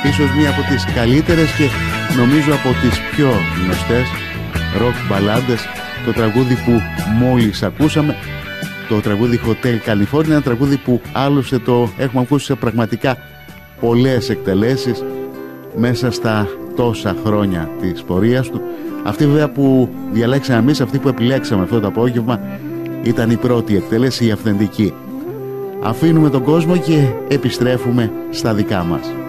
ίσως μία από τις καλύτερες και νομίζω από τις πιο γνωστές ροκ μπαλάντες, το τραγούδι που μόλις ακούσαμε, το τραγούδι Hotel California, ένα τραγούδι που άλλωστε το έχουμε ακούσει σε πραγματικά πολλές εκτελέσεις μέσα στα τόσα χρόνια της πορείας του. Αυτή βέβαια που διαλέξαμε εμείς, αυτή που επιλέξαμε αυτό το απόγευμα, ήταν η πρώτη εκτέλεση, η αυθεντική. Αφήνουμε τον κόσμο και επιστρέφουμε στα δικά μας.